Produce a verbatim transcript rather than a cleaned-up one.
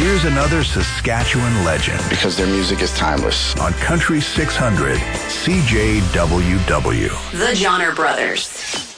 Here's another Saskatchewan legend. Because their music is timeless. On Country six hundred, C J W W. The Johnner Brothers.